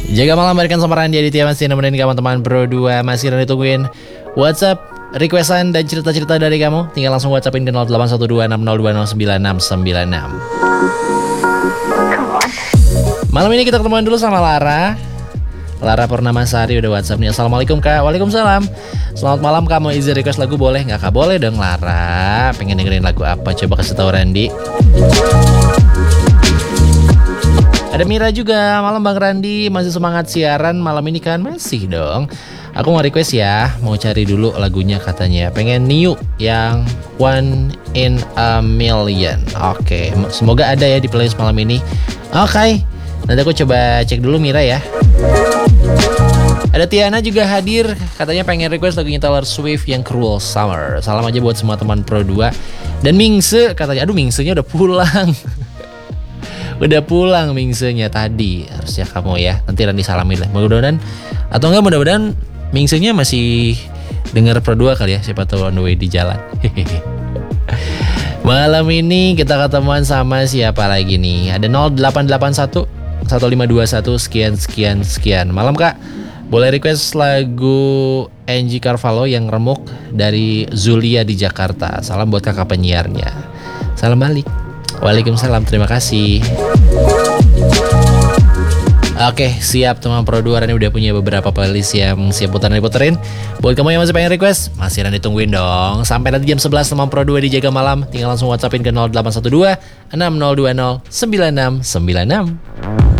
Jaga malam berikan sama Randy Aditya masih nemenin kamu teman Pro 2. Masih Randy tungguin WhatsApp, requestan dan cerita-cerita dari kamu. Tinggal langsung WhatsAppin ke 0812602096. Malam ini kita ketemuan dulu sama Lara Purnamasari udah WhatsApp nih. Assalamualaikum Kak. Waalaikumsalam. Selamat malam Kak, mau izin request lagu boleh nggak Kak? Boleh dong Lara. Pengen dengerin lagu apa? Coba kasih tahu Randy. Ada Mira juga, malam Bang Randi, masih semangat siaran malam ini kan? Masih dong. Aku mau request ya, mau cari dulu lagunya katanya. Pengen New yang One in a Million. Oke, semoga ada ya di playlist malam ini. Oke, nanti aku coba cek dulu Mira ya. Ada Tiana juga hadir, katanya pengen request lagunya Taylor Swift yang Cruel Summer. Salam aja buat semua teman Pro 2. Dan Mingse katanya, aduh Mingsenya udah pulang. Udah pulang Mingsenya tadi. Harusnya kamu ya. Nanti Randy salamin lah. Mudah-mudahan atau enggak mudah-mudahan Mingsenya masih denger Pro 2 kali ya. Siapa tahu on the way di jalan. Malam ini kita ketemuan sama siapa lagi nih? Ada 0881 1521 sekian. Malam Kak. Boleh request lagu Angie Carvalho yang Remuk dari Zulia di Jakarta. Salam buat kakak penyiarnya. Salam balik. Waalaikumsalam, terima kasih. Oke, siap teman Pro 2. Rani udah punya beberapa playlist yang siap diputerin. Buat kamu yang masih pengen request, masih Rani tungguin dong. Sampai nanti jam 11 teman Pro 2 di Jaga Malam. Tinggal langsung WhatsAppin ke 0812 6020 9696.